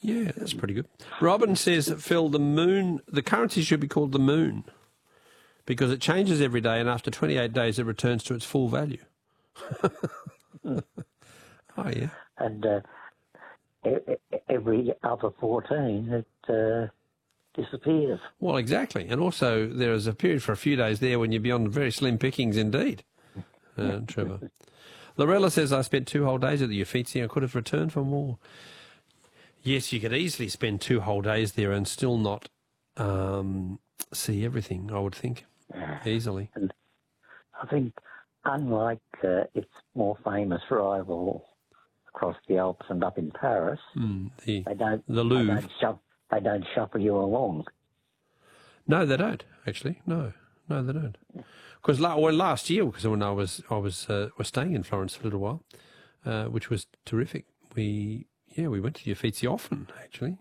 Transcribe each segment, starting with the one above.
Yeah, that's pretty good. Robin says that, Phil, the currency should be called the moon because it changes every day and after 28 days it returns to its full value. Oh, yeah. And every other 14 it disappears. Well, exactly. And also there is a period for a few days there when you're beyond very slim pickings indeed, Trevor. Lorella says, I spent 2 whole days at the Uffizi and could have returned for more. Yes, you could easily spend 2 whole days there and still not see everything, I would think, easily. And I think, unlike its more famous rival across the Alps and up in Paris, the Louvre. They don't shuffle you along. No, they don't, actually. No, they don't. Because last year, because when I was staying in Florence for a little while, which was terrific. We went to the Uffizi often, actually.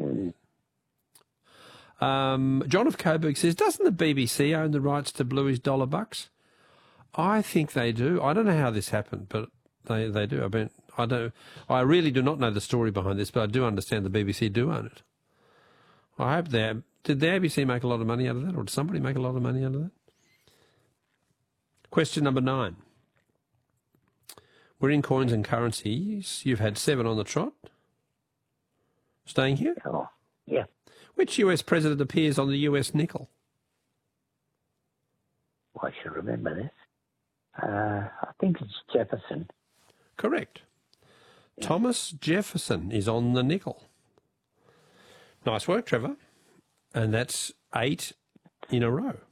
John of Coburg says, doesn't the BBC own the rights to Bluey's Dollar Bucks? I think they do. I don't know how this happened, but they do. I mean, I really do not know the story behind this, but I do understand the BBC do own it. I hope did the ABC make a lot of money out of that, or did somebody make a lot of money out of that? Question number 9. We're in coins and currencies. You've had 7 on the trot. Staying here? Oh, yeah. Which US president appears on the US nickel? I should remember this. I think it's Jefferson. Correct. Yeah. Thomas Jefferson is on the nickel. Nice work, Trevor. And that's 8 in a row.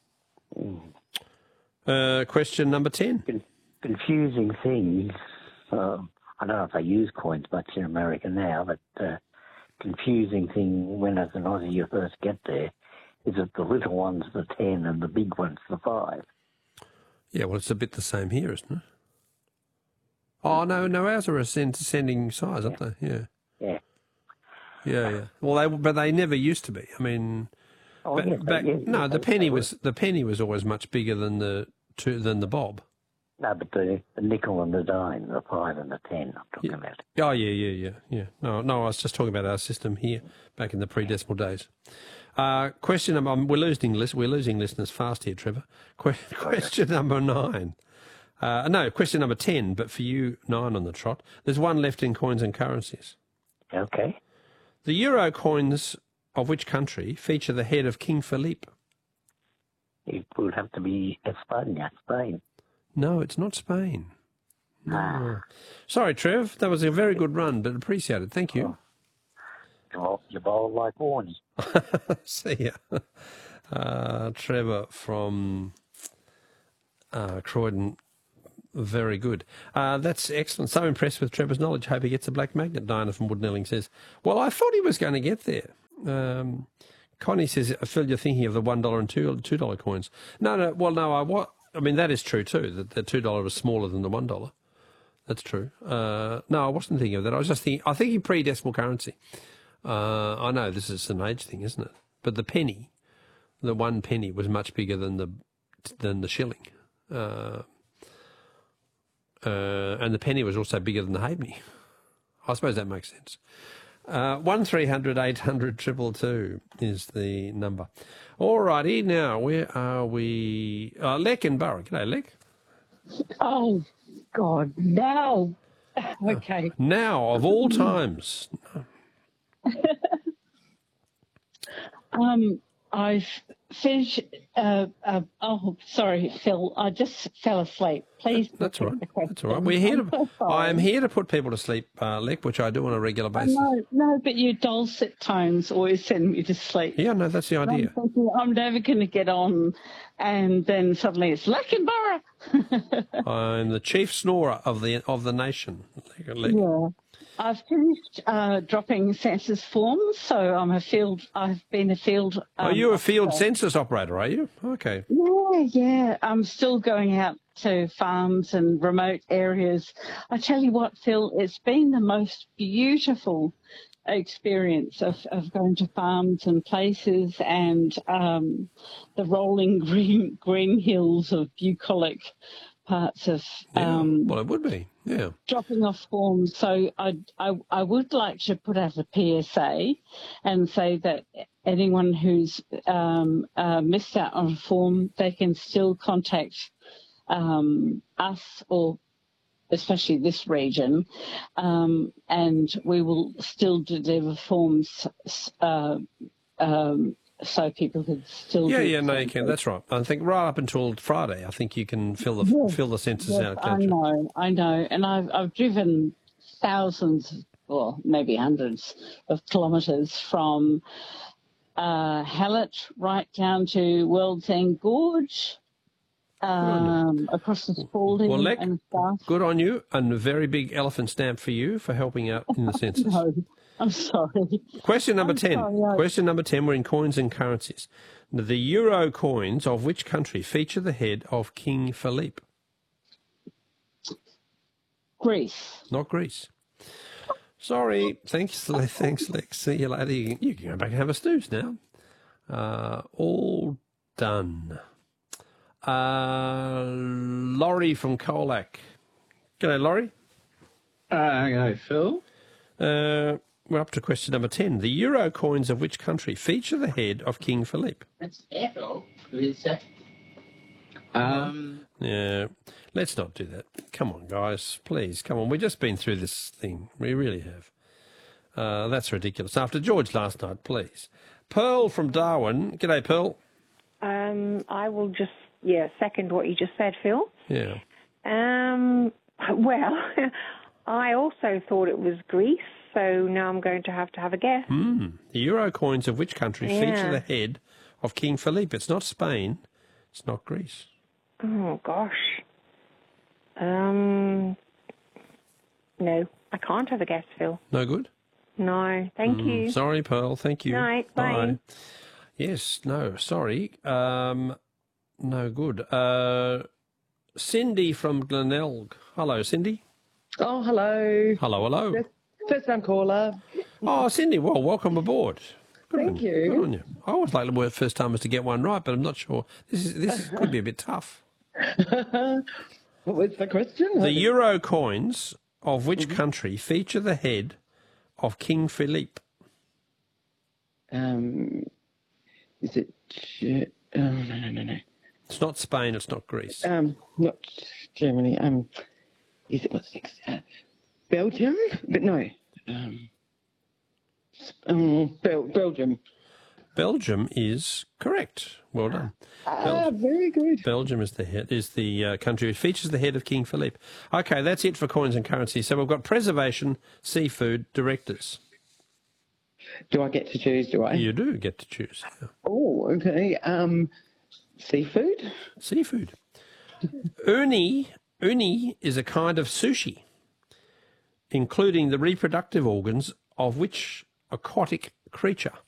Question number 10. Confusing things. I don't know if they use coins much in America now, but confusing thing when as an Aussie you first get there is that the little one's the 10 and the big one's the 5. Yeah, well, it's a bit the same here, isn't it? Oh, no, ours are ascending size, aren't they? Yeah. Yeah. Yeah. Well, but they never used to be. I mean, the penny was always much bigger than the bob. No, but the nickel and the dime, the 5 and the 10, I'm talking about. Oh, yeah. No, I was just talking about our system here back in the pre-decimal days. Question number, we're losing listeners fast here, Trevor. Question number 9. Question number 10, but for you, 9 on the trot. There's 1 left in coins and currencies. Okay. The euro coins of which country feature the head of King Philippe? It would have to be Spain. No, it's not Spain. No. Sorry, Trev. That was a very good run, but appreciate it. Thank you. Oh, you bowled like Warnie. See ya. Trevor from Croydon. Very good. That's excellent. So impressed with Trevor's knowledge. Hope he gets a black magnet, Diana from Woodnelling says. Well, I thought he was going to get there. Connie says, Phil, you're thinking of the $1 and $2 coins. No. I mean, that is true too, that the $2 is smaller than the $1. That's true. No, I wasn't thinking of that. I was just thinking pre-decimal currency. I know this is an age thing, isn't it? But the penny, the 1 penny was much bigger than the shilling. And the penny was also bigger than the halfpenny. I suppose that makes sense. 1300 800 222 is the number. All righty, now where are we? Lek in Borough. G'day, Lek. Oh, God, now. Okay. Now, of all times. I've finished. Sorry, Phil. I just fell asleep. Please. That's all right. That's all right. We're here I am here to put people to sleep, Lek, which I do on a regular basis. No, but your dulcet tones always send me to sleep. Yeah, no, that's the idea. I'm never going to get on, and then suddenly it's Lackenborough. I'm the chief snorer of the nation. Lek. Yeah. I've finished dropping census forms, so I've been a field. Are you a field census operator, are you? Okay. Yeah. I'm still going out to farms and remote areas. I tell you what, Phil, it's been the most beautiful experience of going to farms and places and the rolling green hills of bucolic parts of... well, it would be. Yeah. dropping off forms. So I would like to put out a PSA and say that anyone who's missed out on a form, they can still contact us, or especially this region, and we will still deliver forms so people can still Yeah, no, you can. That's right. I think right up until Friday, I think you can fill the census Yes, out, can't you? I know, and I've driven thousands, well, maybe hundreds of kilometres from Hallett right down to World's End Gorge, across the Spalding and stuff. Good on you, and a very big elephant stamp for you for helping out in the census. No, I'm sorry. Question number 10. Sorry, Question number 10, we're in coins and currencies. The euro coins of which country feature the head of King Philippe? Greece. Not Greece. Sorry. Thanks, Lex. See you later. You can go back and have a snooze now. All done. Laurie from Colac. G'day, Laurie. G'day, Phil. We're up to question number 10. The euro coins of which country feature the head of King Philippe? That's Phil. Who is that? Yeah, let's not do that. Come on, guys. Please, come on. We've just been through this thing. We really have. That's ridiculous. After George last night, please. Pearl from Darwin. G'day, Pearl. I will just, second what you just said, Phil. Yeah. Well, I also thought it was Greece, so now I'm going to have a guess. The euro coins of which country feature the head of King Philippe? It's not Spain. It's not Greece. Oh, gosh. No, I can't have a guess, Phil. No good? No, thank you. Sorry, Pearl. Thank you. Night, bye. Yes, no, sorry. No good. Cindy from Glenelg. Hello, Cindy. Oh, hello. Hello. First time caller. Oh, Cindy, well, welcome aboard. Thank you. Good on you. I always like the first timers to get one right, but I'm not sure. This could be a bit tough. What was the question? The euro coins of which country feature the head of King Philippe? Is it? No. It's not Spain. It's not Greece. Not Germany. Is it what's next? Belgium? But no. Belgium. Belgium is correct. Well done. Very good. Belgium is the country which features the head of King Philippe. Okay, that's it for coins and currency. So we've got preservation, seafood, directors. Do I get to choose? Do I? You do get to choose. Yeah. Oh, okay. Seafood. Seafood. Uni is a kind of sushi, including the reproductive organs of which aquatic creature?